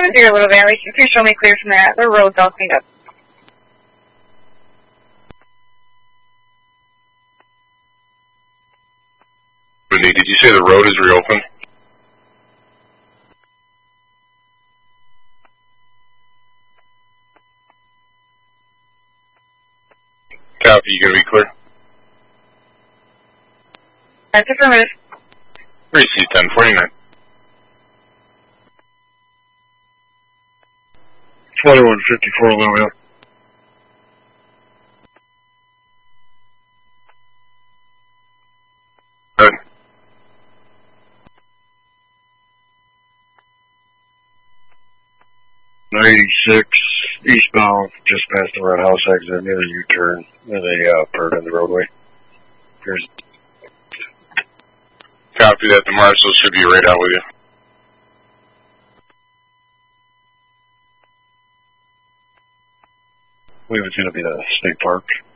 Deer Little Valley, can you show me clear from that? The road's all cleaned up. Did you say the road is reopened? Copy, you gonna be clear? That's affirmative. Receive 1049. 2154 Little Valley. Good. '96 eastbound, just past the Red House exit near the U-turn, near the bird in the roadway. Here's. Copy that. The marshal should be right out with you. I believe it's going to be the state park.